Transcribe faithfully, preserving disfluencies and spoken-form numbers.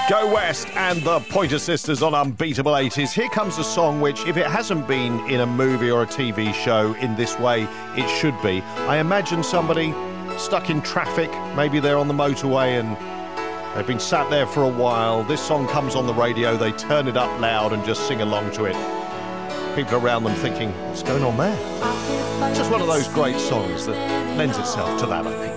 Go West and the Pointer Sisters on Unbeatable eighties. Here comes a song which, if it hasn't been in a movie or a T V show in this way, it should be. I imagine somebody stuck in traffic, maybe they're on the motorway and they've been sat there for a while. This song comes on the radio, they turn it up loud and just sing along to it. People around them thinking, what's going on there? Just one of those great songs that lends itself to that, I think.